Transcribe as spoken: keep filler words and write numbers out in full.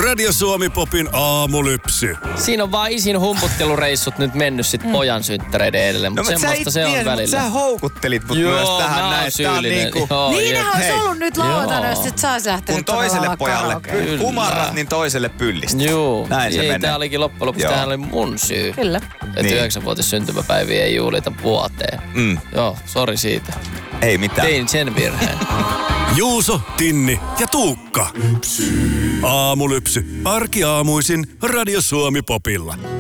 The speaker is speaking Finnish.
Radio Suomi Popin aamulypsy. Siinä on vaan isin humputtelureissut nyt mennyt sit mm. pojan synttäreiden edelle, mutta no, semmoista se on tiedä, välillä. Sä houkuttelit mut Joo, myös tähän mä näin. Tää on niinku... Niinhän olisi ollut nyt lauantaina, jos et sä ois lähtenyt kun toiselle pojalle karaokeen. kumarrat, niin toiselle pyllistä. Joo. Näin se ei, menee. tää olikin loppujen lopuksi, tämähän oli mun syy. Kyllä. Että niin. yhdeksänvuotis syntymäpäiviä ei juhlita vuoteen. Mm. Joo, sori siitä. Ei mitään. Tein sen virheen. Juuso, Tinni ja Tuukka. Aamulypsy. Arkiaamuisin Radio Suomi Popilla.